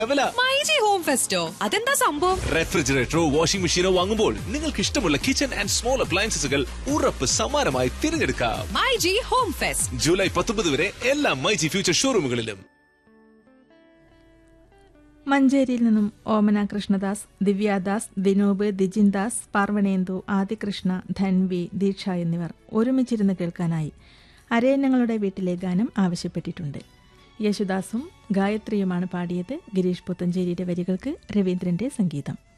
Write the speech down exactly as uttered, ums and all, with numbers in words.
MyG home ഫെസ്റ്റോ അതെന്താ സംഭവം? റെഫ്രിജറേറ്ററോ washing മെഷീനോ വാങ്ങുമ്പോൾ നിങ്ങൾക്ക് ഇഷ്ടമുള്ള കിച്ചൺ ആൻഡ് സ്മോൾ അപ്ലയൻസസുകൾ ഉറപ്പ് സമ്മാനമായി തിരഞ്ഞെടുക്കാം. മൈജി ഹോം ഫെസ്റ്റ് ജൂലൈ പത്തൊമ്പത് വരെ എല്ലാ മൈജി ഫ്യൂച്ചർ ഷോറൂമുകളിലും. മഞ്ചേരിയിൽ നിന്നും ഓമന കൃഷ്ണദാസ്, ദിവ്യാദാസ്, ദിനൂപ്, ദിജിൻദാസ്, പാർവണേന്ദു, ആദികൃഷ്ണ, ധൻവി, ദീക്ഷ എന്നിവർ ഒരുമിച്ചിരുന്ന് കേൾക്കാനായി അരയന്നങ്ങളുടെ വീട്ടിലെ ഗാനം ആവശ്യപ്പെട്ടിട്ടുണ്ട്. യേശുദാസും ഗായത്രിയുമാണ് പാടിയത്. ഗിരീഷ് പുത്തഞ്ചേരിയുടെ വരികൾക്ക് രവീന്ദ്രന്റെ സംഗീതം.